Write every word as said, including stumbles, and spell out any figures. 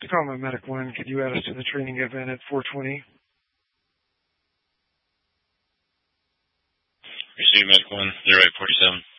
Tacoma Medic one, could you add us to the training event at four twenty? Receive Medic one, zero eight four seven.